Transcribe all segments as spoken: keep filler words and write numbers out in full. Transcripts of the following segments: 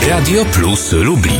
Radio Plus Lublin.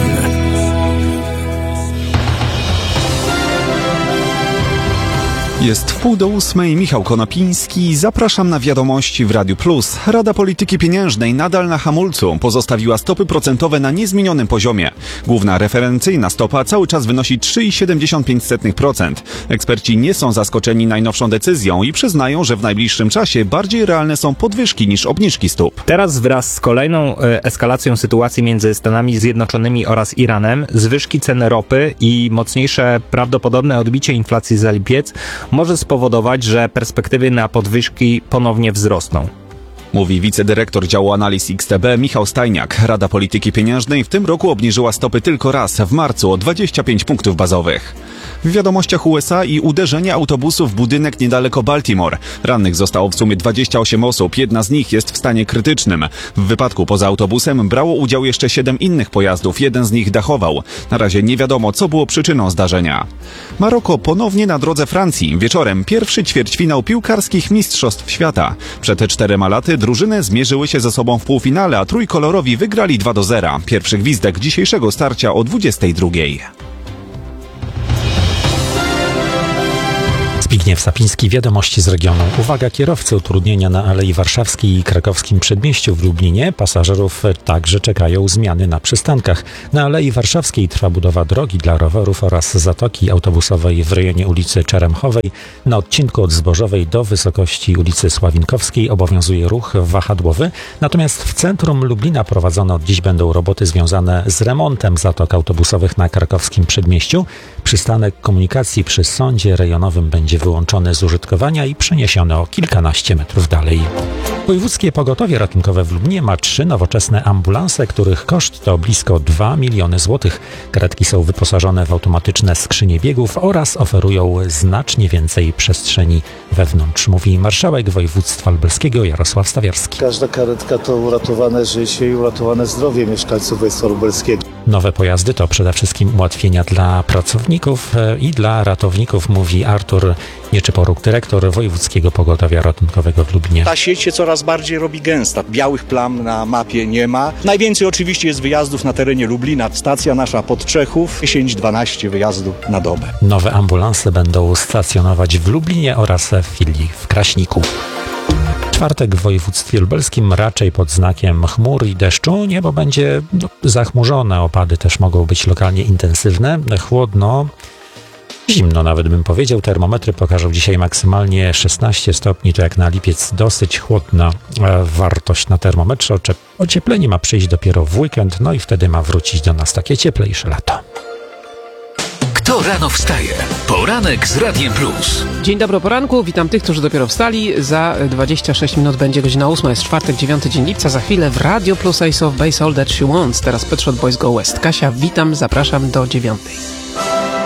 Jest wpół do ósmej, Michał Konopiński. Zapraszam na wiadomości w Radiu Plus. Rada Polityki Pieniężnej nadal na hamulcu pozostawiła stopy procentowe na niezmienionym poziomie. Główna referencyjna stopa cały czas wynosi trzy przecinek siedemdziesiąt pięć procent. Eksperci nie są zaskoczeni najnowszą decyzją i przyznają, że w najbliższym czasie bardziej realne są podwyżki niż obniżki stóp. Teraz wraz z kolejną e, eskalacją sytuacji między Stanami Zjednoczonymi oraz Iranem, zwyżki cen ropy i mocniejsze prawdopodobne odbicie inflacji za lipiec może spowodować, że perspektywy na podwyżki ponownie wzrosną. Mówi wicedyrektor działu analiz X T B Michał Stajniak. Rada Polityki Pieniężnej w tym roku obniżyła stopy tylko raz, w marcu, o dwadzieścia pięć punktów bazowych. W wiadomościach U S A i uderzenie autobusu w budynek niedaleko Baltimore. Rannych zostało w sumie dwadzieścia osiem osób, jedna z nich jest w stanie krytycznym. W wypadku poza autobusem brało udział jeszcze siedem innych pojazdów, jeden z nich dachował. Na razie nie wiadomo, co było przyczyną zdarzenia. Maroko ponownie na drodze Francji. Wieczorem pierwszy ćwierćfinał piłkarskich Mistrzostw Świata. Przed czterema laty drużyny zmierzyły się ze sobą w półfinale, a trójkolorowi wygrali dwa do zera. Pierwszy gwizdek dzisiejszego starcia o dwudziestej drugiej. Zbigniew Sapiński, wiadomości z regionu. Uwaga, kierowcy, utrudnienia na Alei Warszawskiej i Krakowskim Przedmieściu w Lublinie. Pasażerów także czekają zmiany na przystankach. Na Alei Warszawskiej trwa budowa drogi dla rowerów oraz zatoki autobusowej w rejonie ulicy Czeremchowej. Na odcinku od Zbożowej do wysokości ulicy Sławinkowskiej obowiązuje ruch wahadłowy. Natomiast w centrum Lublina prowadzone od dziś będą roboty związane z remontem zatok autobusowych na Krakowskim Przedmieściu. Przystanek komunikacji przy sądzie rejonowym będzie wyłączony z użytkowania i przeniesiony o kilkanaście metrów dalej. Wojewódzkie Pogotowie Ratunkowe w Lublinie ma trzy nowoczesne ambulanse, których koszt to blisko dwa miliony złotych. Karetki są wyposażone w automatyczne skrzynie biegów oraz oferują znacznie więcej przestrzeni wewnątrz, mówi marszałek województwa lubelskiego Jarosław Stawiarski. Każda karetka to uratowane życie i uratowane zdrowie mieszkańców województwa lubelskiego. Nowe pojazdy to przede wszystkim ułatwienia dla pracowników i dla ratowników, mówi Artur Nieczyporuk, dyrektor Wojewódzkiego Pogotowia Ratunkowego w Lublinie. Ta sieć się coraz bardziej robi gęsta. Białych plam na mapie nie ma. Najwięcej oczywiście jest wyjazdów na terenie Lublina. Stacja nasza Podczechów, dziesięć dwanaście wyjazdów na dobę. Nowe ambulanse będą stacjonować w Lublinie oraz w filii w Kraśniku. Czwartek w województwie lubelskim raczej pod znakiem chmur i deszczu. Niebo będzie no, zachmurzone, opady też mogą być lokalnie intensywne, chłodno, zimno nawet bym powiedział. Termometry pokażą dzisiaj maksymalnie szesnaście stopni, to jak na lipiec dosyć chłodna wartość na termometrze. Ocieplenie ma przyjść dopiero w weekend, no i wtedy ma wrócić do nas takie cieplejsze lato. Kto rano wstaje? Poranek z Radiem Plus. Dzień dobry, poranku. Witam tych, którzy dopiero wstali. Za dwadzieścia sześć minut będzie godzina ósma. Jest czwartek, dziewiąty dzień lipca. Za chwilę w Radio Plus Ace of Base All That She Wants. Teraz Pet Shop Boys Go West. Kasia, witam, zapraszam do dziewiątej.